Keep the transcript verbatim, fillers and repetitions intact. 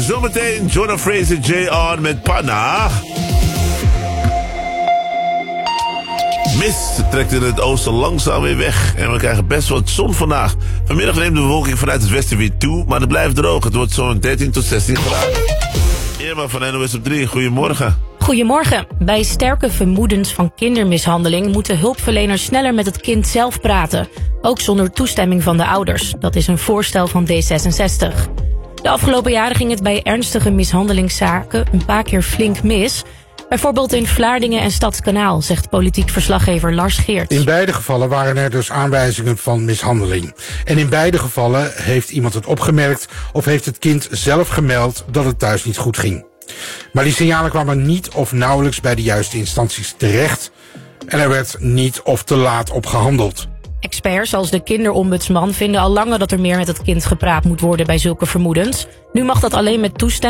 Zometeen Jonah Fraser J-On met Panna. Mist trekt in het oosten langzaam weer weg. En we krijgen best wat zon vandaag. Vanmiddag neemt de bewolking vanuit het westen weer toe. Maar het blijft droog. Het wordt zo'n dertien tot zestien graden. Irma van N O S op drie, goedemorgen. Goedemorgen. Bij sterke vermoedens van kindermishandeling moeten hulpverleners sneller met het kind zelf praten. Ook zonder toestemming van de ouders. Dat is een voorstel van D zesenzestig. De afgelopen jaren ging het bij ernstige mishandelingszaken een paar keer flink mis. Bijvoorbeeld in Vlaardingen en Stadskanaal, zegt politiek verslaggever Lars Geerts. In beide gevallen waren er dus aanwijzingen van mishandeling. En in beide gevallen heeft iemand het opgemerkt of heeft het kind zelf gemeld dat het thuis niet goed ging. Maar die signalen kwamen niet of nauwelijks bij de juiste instanties terecht. En er werd niet of te laat op gehandeld. Experts als de kinderombudsman vinden al langer dat er meer met het kind gepraat moet worden bij zulke vermoedens. Nu mag dat alleen met toestemming.